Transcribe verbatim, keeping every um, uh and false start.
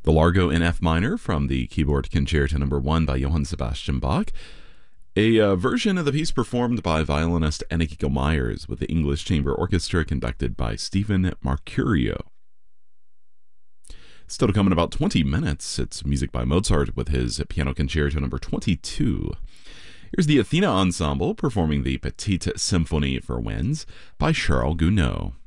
The Largo in F minor from the Keyboard Concerto Number one by Johann Sebastian Bach. A uh, version of the piece performed by violinist Enrico Myers with the English Chamber Orchestra conducted by Stephen Mercurio. Still to come in about twenty minutes, it's music by Mozart with his Piano Concerto Number twenty-two. Here's the Athena Ensemble performing the Petite Symphonie for Winds by Charles Gounod.